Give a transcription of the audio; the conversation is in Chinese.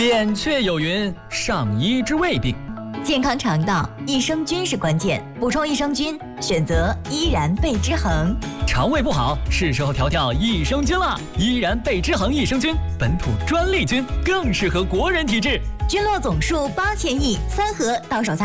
扁鹊有云：上医治未病。 健康肠道，益生菌是关键。补充益生菌，选择依然贝之恒。 肠胃不好，是时候调调益生菌了。依然贝之恒益生菌，本土专利菌，更适合国人体质。 菌落总数8000亿，3盒到手